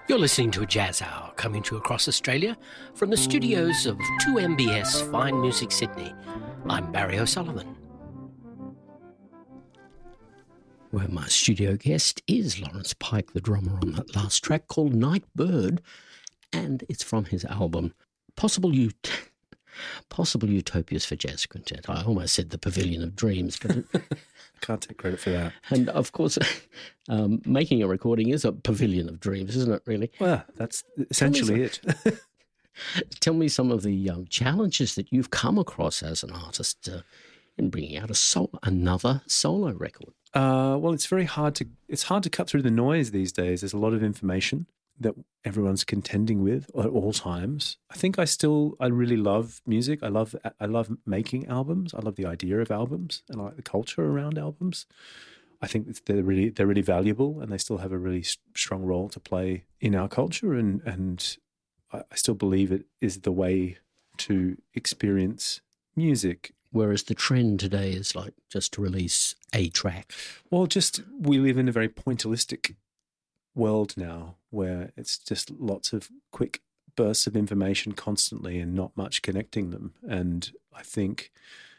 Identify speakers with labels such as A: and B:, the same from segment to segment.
A: You're listening to a Jazz Hour coming to you across Australia from the studios of 2MBS Fine Music Sydney. I'm Barry O'Sullivan. Where my studio guest is Lawrence Pike, the drummer on that last track called Night Bird, and it's from his album Possible Utopias for Jazz Quintet. I almost said the Pavilion of Dreams, but
B: can't take credit for that.
A: And of course, making a recording is a pavilion of dreams, isn't it, really?
B: Well, that's essentially it.
A: Tell me some of the challenges that you've come across as an artist in bringing out another solo record.
B: Well, it's hard to cut through the noise these days. There's a lot of information that everyone's contending with at all times. I think I really love music. I love making albums. I love the idea of albums, and I like the culture around albums. I think they're really valuable, and they still have a really strong role to play in our culture. And I still believe it is the way to experience music.
A: Whereas the trend today is like just to release a track.
B: Well, we live in a very pointillistic world now, where it's just lots of quick bursts of information constantly and not much connecting them. And I think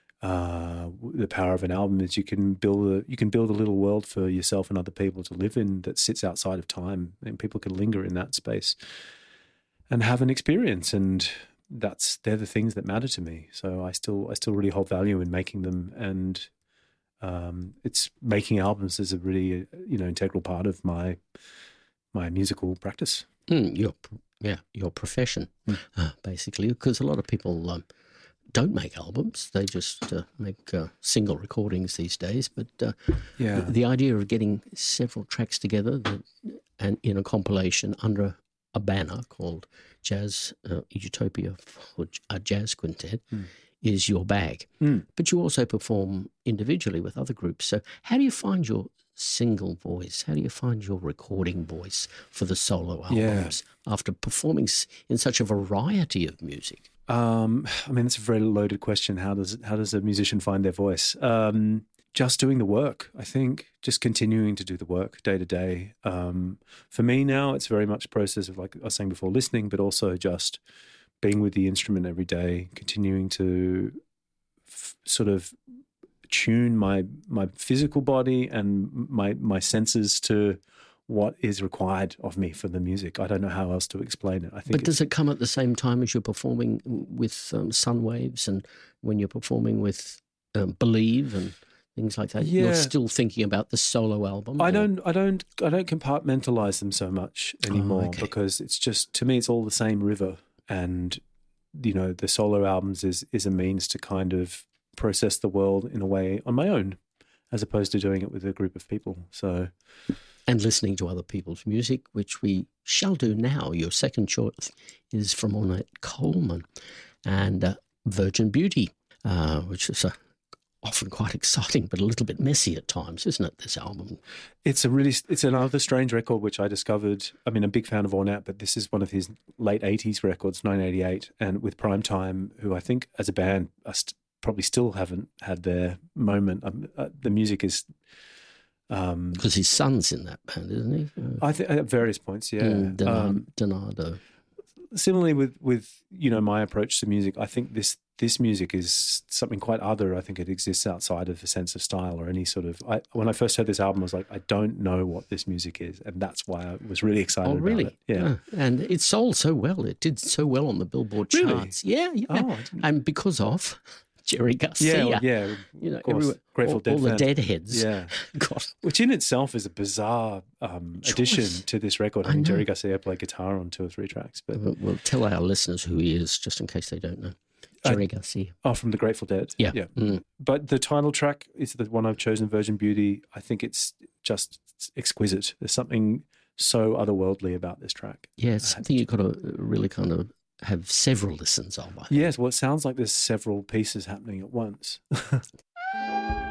B: the power of an album is you can build a little world for yourself and other people to live in that sits outside of time, and people can linger in that space and have an experience. And they're the things that matter to me. So I still really hold value in making them, and it's making albums is a really integral part of my musical practice.
A: Your profession, basically, because a lot of people don't make albums; they just make single recordings these days. But the idea of getting several tracks together and in a compilation under a banner called Jazz Utopia for a Jazz Quintet is your bag. But you also perform individually with other groups. So how do you find your single voice? How do you find your recording voice for the solo albums after performing in such a variety of music?
B: It's a very loaded question. How does a musician find their voice? Just doing the work, I think, just continuing to do the work day to day. For me now, it's very much a process of, like I was saying before, listening, but also just being with the instrument every day, continuing to sort of tune my physical body and my senses to what is required of me for the music. I don't know how else to explain it.
A: But does it come at the same time as you're performing with Sunwaves and when you're performing with Believe and things like that?
B: Yeah.
A: You're still thinking about the solo album?
B: I don't compartmentalize them so much anymore because it's just, to me, it's all the same river. And, the solo albums is a means to kind of process the world in a way on my own, as opposed to doing it with a group of people. So,
A: and listening to other people's music, which we shall do now. Your second choice is from Ornette Coleman and Virgin Beauty, which is often quite exciting, but a little bit messy at times, isn't it, this album?
B: It's another strange record, which I discovered. I'm a big fan of Ornette, but this is one of his late 80s records, 1988, and with Primetime, who I think as a band probably still haven't had their moment. The music is...
A: Because his son's in that band, isn't he?
B: I think at various points, yeah.
A: Donato.
B: Similarly with my approach to music, I think this music is something quite other. I think it exists outside of a sense of style or any sort of... when I first heard this album, I was like, I don't know what this music is, and that's why I was really excited about it. Yeah.
A: And it sold so well. It did so well on the Billboard charts. Yeah.
B: Oh,
A: and because of Jerry Garcia.
B: Yeah.
A: Everywhere,
B: Grateful Dead
A: all
B: fans.
A: the Deadheads.
B: Yeah. Which in itself is a bizarre addition to this record. I mean, Jerry Garcia played guitar on 2 or 3 tracks. But
A: we'll tell our listeners who he is, just in case they don't know. Jerry Garcia.
B: Oh, from the Grateful Dead.
A: Yeah.
B: But the title track is the one I've chosen, Virgin Beauty. I think it's just exquisite. There's something so otherworldly about this track.
A: Yeah, it's something you've got to really kind of have several listens of.
B: Yes, well, it sounds like there's several pieces happening at once.